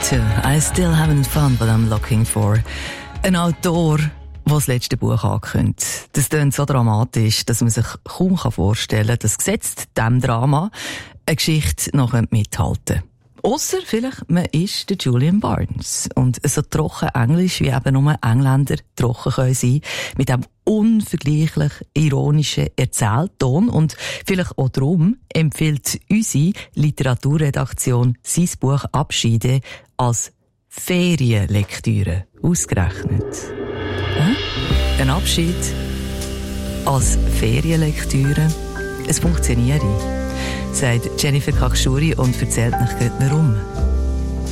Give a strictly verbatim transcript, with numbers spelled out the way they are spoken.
to I Still Having Fun, What I'm Looking For. Ein Autor, der das letzte Buch ankündigt. Das klingt so dramatisch, dass man sich kaum vorstellen kann, dass gesetzt diesem Drama eine Geschichte noch mithalten könnte. Ausser vielleicht, man ist der Julian Barnes. Und so trocken Englisch, wie eben nur Engländer trocken können sein, mit dem unvergleichlich ironischen Erzählton. Und vielleicht auch darum empfiehlt unsere Literaturredaktion sein Buch Abschiede als Ferienlektüre ausgerechnet. Äh? Ein Abschied als Ferienlektüre? Es funktioniert, sagt Jennifer Kakshuri und erzählt nicht warum.